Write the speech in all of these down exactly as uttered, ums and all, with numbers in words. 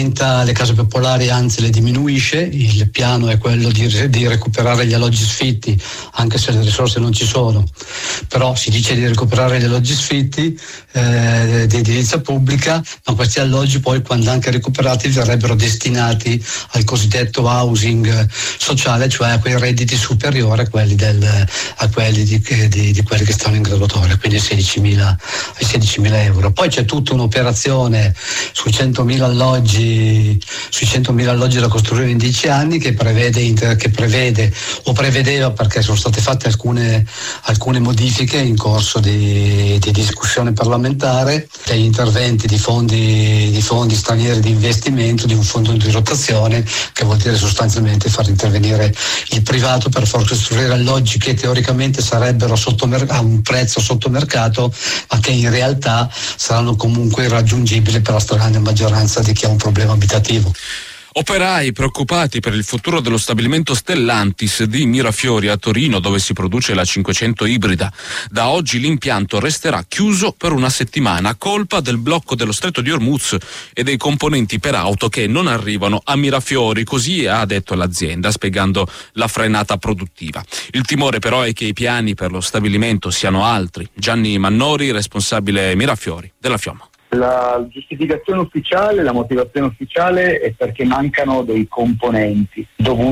aumenta le case popolari, anzi le diminuisce. Il piano è quello di, di recuperare gli alloggi sfitti, anche se le risorse non ci sono, però si dice di recuperare gli alloggi sfitti eh, di edilizia pubblica, ma questi alloggi poi, quando anche recuperati, verrebbero destinati al cosiddetto housing sociale, cioè a quei redditi superiori a quelli, del, a quelli di, di, di quelli che stanno in graduatoria, quindi ai sedicimila euro. Poi c'è tutta un'operazione sui centomila alloggi, sui centomila alloggi da costruire in dieci anni, che prevede, che prevede o prevedeva, perché sono state fatte alcune, alcune modifiche in corso di, di discussione parlamentare, degli interventi di fondi, di fondi stranieri di investimento, di un fondo di rotazione, che vuol dire sostanzialmente far intervenire il privato per far costruire alloggi che teoricamente sarebbero sotto mer- a un prezzo sotto mercato, ma che in realtà saranno comunque irraggiungibili per la stragrande maggioranza di chi ha un problema abitativo. Operai preoccupati per il futuro dello stabilimento Stellantis di Mirafiori a Torino, dove si produce la cinquecento ibrida. Da oggi l'impianto resterà chiuso per una settimana a colpa del blocco dello Stretto di Hormuz e dei componenti per auto che non arrivano a Mirafiori, così ha detto l'azienda, spiegando la frenata produttiva. Il timore però è che i piani per lo stabilimento siano altri. Gianni Mannori, responsabile Mirafiori della Fiamma. La giustificazione ufficiale, la motivazione ufficiale è perché mancano dei componenti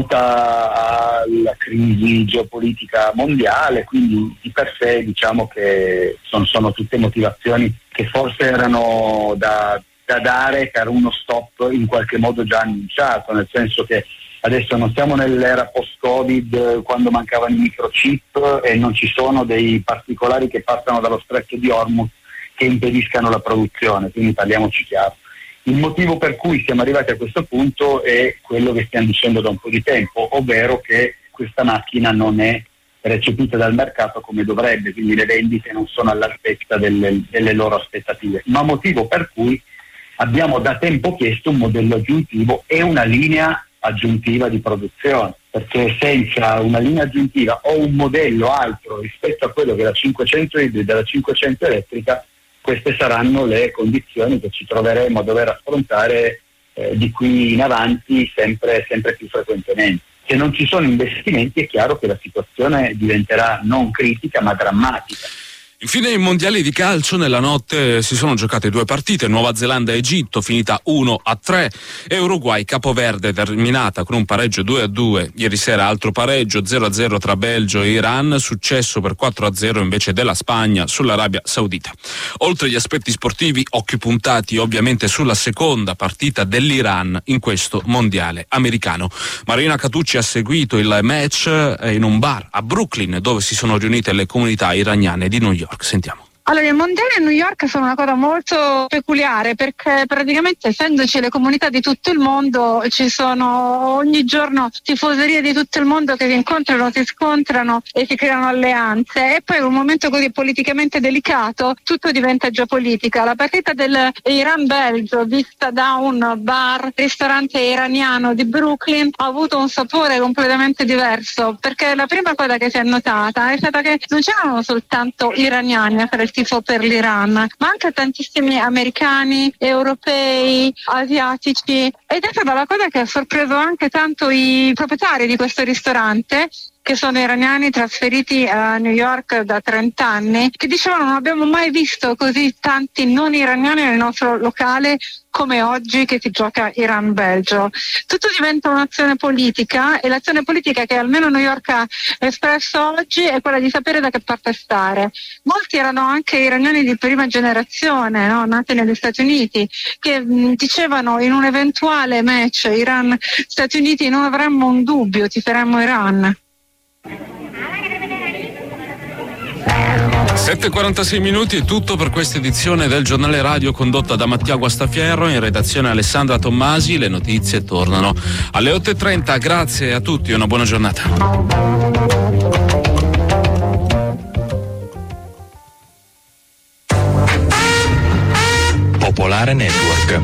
dovuta alla crisi geopolitica mondiale, quindi di per sé diciamo che sono, sono tutte motivazioni che forse erano da, da dare per uno stop in qualche modo già annunciato, nel senso che adesso non siamo nell'era post-Covid, quando mancavano i microchip e non ci sono dei particolari che passano dallo Stretto di Hormuz che impediscano la produzione, quindi parliamoci chiaro. Il motivo per cui siamo arrivati a questo punto è quello che stiamo dicendo da un po' di tempo, ovvero che questa macchina non è recepita dal mercato come dovrebbe, quindi le vendite non sono all'altezza delle, delle loro aspettative, ma motivo per cui abbiamo da tempo chiesto un modello aggiuntivo e una linea aggiuntiva di produzione, perché senza una linea aggiuntiva o un modello altro rispetto a quello che la cinquecento ibrida e la cinquecento elettrica, queste saranno le condizioni che ci troveremo a dover affrontare eh, di qui in avanti sempre, sempre più frequentemente. Se non ci sono investimenti è chiaro che la situazione diventerà non critica ma drammatica. Infine, i mondiali di calcio, nella notte si sono giocate due partite, Nuova Zelanda-Egitto finita uno a tre e Uruguay-Capoverde terminata con un pareggio due a due. Ieri sera altro pareggio zero a zero tra Belgio e Iran, successo per quattro a zero invece della Spagna sull'Arabia Saudita. Oltre agli aspetti sportivi, occhi puntati ovviamente sulla seconda partita dell'Iran in questo mondiale americano. Marina Catucci ha seguito il match in un bar a Brooklyn, dove si sono riunite le comunità iraniane di New York. Sentiamo. Allora, i mondiali a New York sono una cosa molto peculiare, perché praticamente, essendoci le comunità di tutto il mondo, ci sono ogni giorno tifoserie di tutto il mondo che si incontrano, si scontrano e si creano alleanze, e poi in un momento così politicamente delicato tutto diventa geopolitica. La partita del Iran-Belgio, vista da un bar ristorante iraniano di Brooklyn, ha avuto un sapore completamente diverso, perché la prima cosa che si è notata è stata che non c'erano soltanto iraniani a fare il tifo per l'Iran, ma anche tantissimi americani, europei, asiatici, ed è stata la cosa che ha sorpreso anche tanto i proprietari di questo ristorante, che sono iraniani trasferiti a New York da trenta anni, che dicevano: non abbiamo mai visto così tanti non iraniani nel nostro locale come oggi che si gioca Iran-Belgio. Tutto diventa un'azione politica, e l'azione politica che almeno New York ha espresso oggi è quella di sapere da che parte stare. Molti erano anche iraniani di prima generazione, no? Nati negli Stati Uniti, che mh, dicevano: in un eventuale match Iran-Stati Uniti non avremmo un dubbio, tiferemmo Iran. sette e quarantasei minuti è tutto per questa edizione del Giornale Radio, condotta da Mattia Guastafiero, in redazione Alessandra Tommasi. Le notizie tornano alle otto e trenta. Grazie a tutti e una buona giornata. Popolare Network.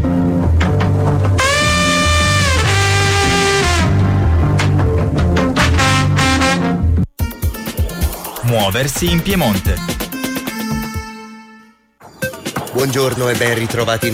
Muoversi in Piemonte. Buongiorno e ben ritrovati